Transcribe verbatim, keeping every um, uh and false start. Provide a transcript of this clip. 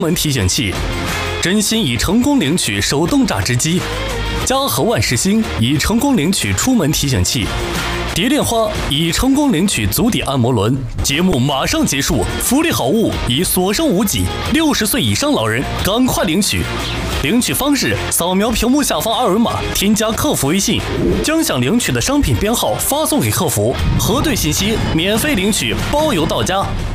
门提醒器，真心已成功领取手动榨汁机，嘉禾万事兴已成功领取出门提醒器，蝶恋花已成功领取足底按摩轮。节目马上结束，福利好物已所剩无几，六十岁以上老人赶快领取。领取方式：扫描屏幕下方二维码，添加客服微信，将想领取的商品编号发送给客服，核对信息，免费领取，包邮到家。